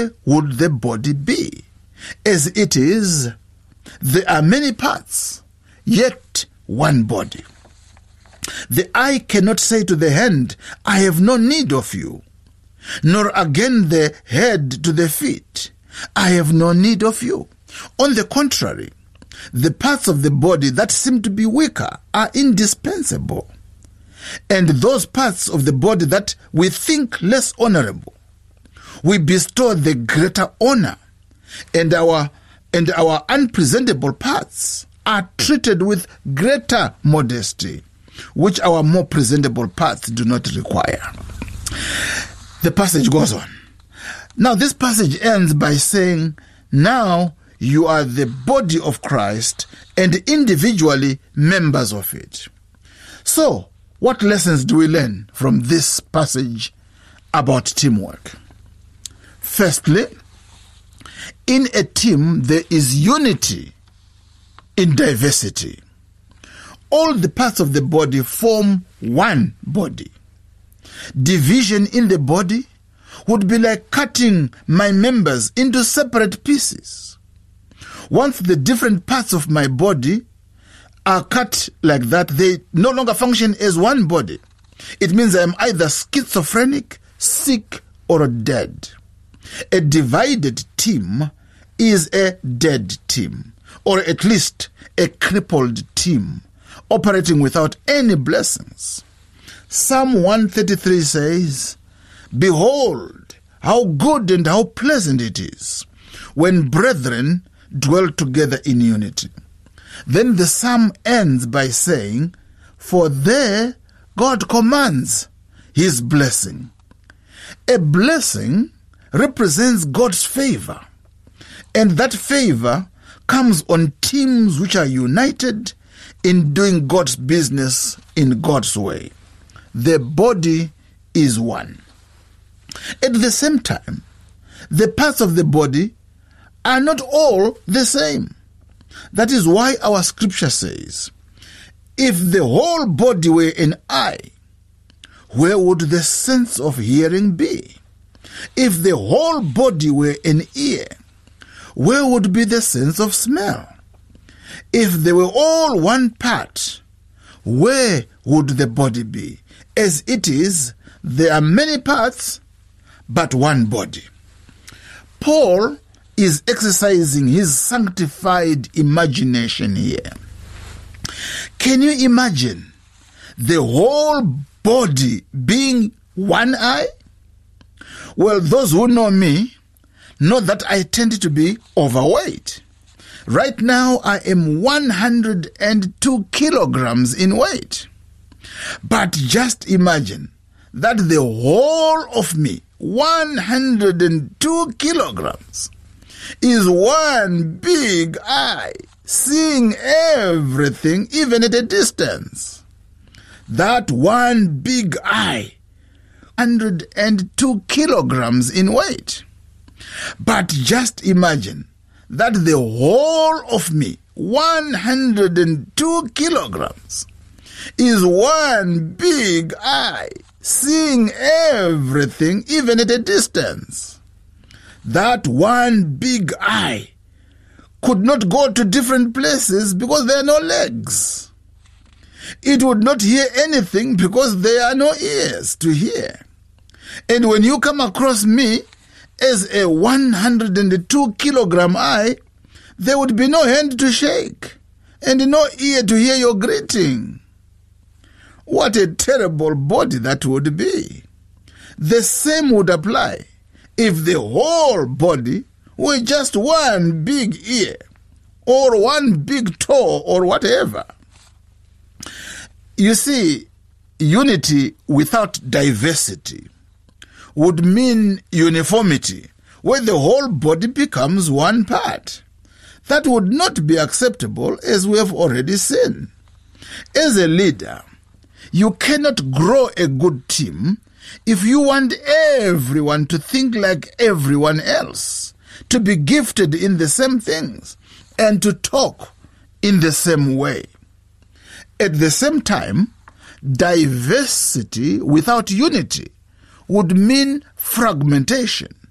where would the body be? As it is, there are many parts, yet one body. The eye cannot say to the hand, I have no need of you, nor again the head to the feet, I have no need of you. On the contrary, the parts of the body that seem to be weaker are indispensable, and those parts of the body that we think less honorable, we bestow the greater honor, and our unpresentable parts are treated with greater modesty, which our more presentable parts do not require. The passage goes on. Now this passage ends by saying, now you are the body of Christ and individually members of it. So, what lessons do we learn from this passage about teamwork? Firstly, in a team there is unity in diversity. All the parts of the body form one body. Division in the body would be like cutting my members into separate pieces. Once the different parts of my body are cut like that, they no longer function as one body. It means I am either schizophrenic, sick, or dead. A divided team is a dead team, or at least a crippled team, operating without any blessings. Psalm 133 says, behold, how good and how pleasant it is when brethren dwell together in unity. Then the psalm ends by saying, for there God commands his blessing. A blessing represents God's favor, and that favor comes on teams which are united in doing God's business in God's way. The body is one. At the same time, the parts of the body are not all the same. That is why our scripture says, if the whole body were an eye, where would the sense of hearing be? If the whole body were an ear, where would be the sense of smell? If they were all one part, where would the body be? As it is, there are many parts, but one body. Paul is exercising his sanctified imagination here. Can you imagine the whole body being one eye? Well, those who know me know that I tend to be overweight. Right now, I am 102 kilograms in weight. But just imagine that the whole of me, 102 kilograms, is one big eye, seeing everything even at a distance. That one big eye, 102 kilograms in weight. But just imagine that the whole of me, 102 kilograms, is one big eye, seeing everything even at a distance. That one big eye could not go to different places because there are no legs. It would not hear anything because there are no ears to hear. And when you come across me as a 102 kilogram eye, there would be no hand to shake and no ear to hear your greeting. What a terrible body that would be. The same would apply if the whole body were just one big ear or one big toe or whatever. You see, unity without diversity would mean uniformity, where the whole body becomes one part. That would not be acceptable, as we have already seen. As a leader, you cannot grow a good team if you want everyone to think like everyone else, to be gifted in the same things, and to talk in the same way. At the same time, diversity without unity would mean fragmentation.